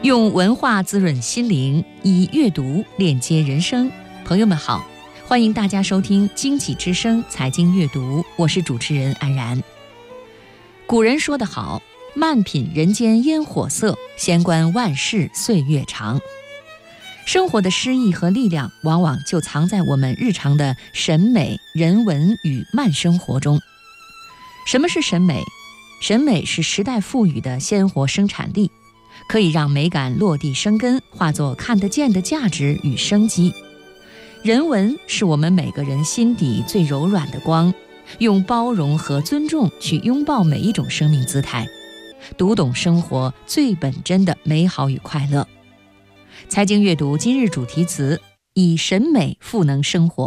用文化滋润心灵，以阅读链接人生。朋友们好，欢迎大家收听经济之声财经阅读，我是主持人安然。古人说得好，慢品人间烟火色，闲观万事岁月长。生活的诗意和力量往往就藏在我们日常的审美、人文与慢生活中。什么是审美？审美是时代赋予的鲜活生产力，可以让美感落地生根，化作看得见的价值与生机。人文是我们每个人心底最柔软的光，用包容和尊重去拥抱每一种生命姿态，读懂生活最本真的美好与快乐。财经阅读今日主题词：以审美赋能生活。